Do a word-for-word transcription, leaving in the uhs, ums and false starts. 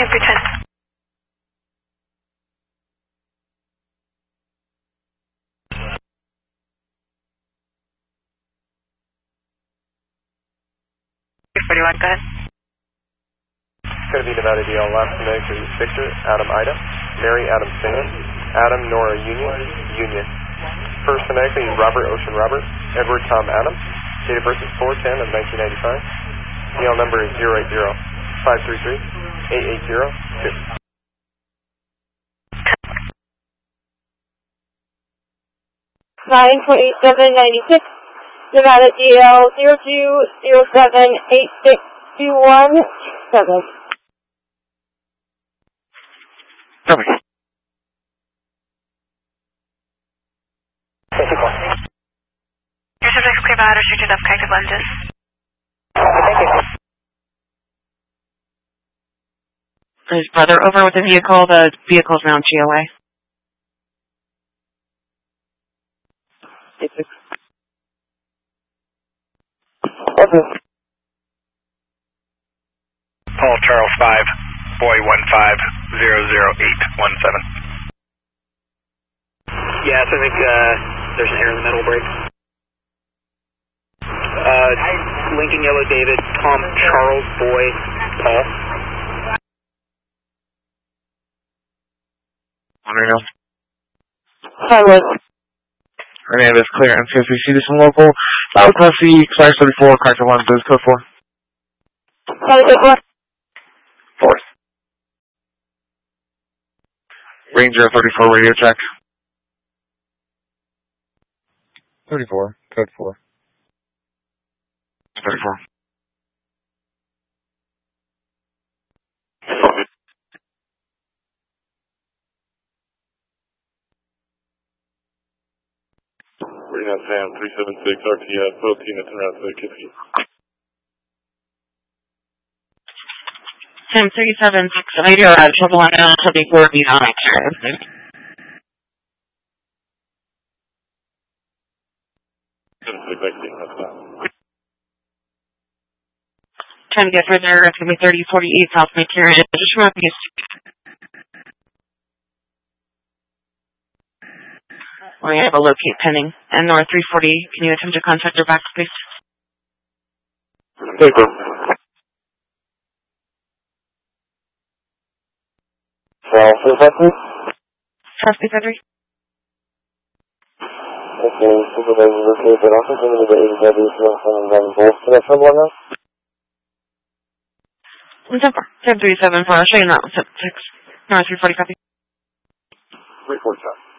three ten. three forty-one, go ahead. It's going to be Nevada D L, last Phonetic for Victor, Adam Ida, Mary Adam Sam, Adam Nora Union, Union. First phonetically is Robert Ocean Robert, Edward Tom Adam. Date of birth is four ten of nineteen ninety-five. D L number is zero eight zero, five three three, eight eight zero two. nine twenty-seven ninety-six, Nevada D L zero two zero seven eight six two one seven. Copy. Your subject's clear by restricted up corrective lenses. His brother over with the vehicle. The vehicle's now G O A. Okay. Paul Charles five, boy one five zero zero eight one seven. Yes, I think uh, there's an error in the middle break. Uh, Lincoln Yellow David, Tom Charles Boy Paul. Reno. Hi, Liz. Reno is clear. M C S C this one local. South Class C, Class thirty-four, corrective lenses, code four. Sorry, what? Fourth. Ranger thirty-four, radio check. thirty-four, code four. thirty-four. Reno Sam three seven six R T F, both units around to the Kiski. Sam three seven six radio at Triple N L seventy-four beyond X-ray. Trying to get further, it's going to be thirty forty-eight South McCarran. Just remember me. We have a locate pending. And North three forty, can you attempt to contact your back, please? Paper. Well, for that, please? Trust me, Frederick. Okay, supervisor, okay, but also going to be the eighty-five and then both for that trouble now? seven three seven four, I'll show you now. six. North three forty, copy. three forty-seven.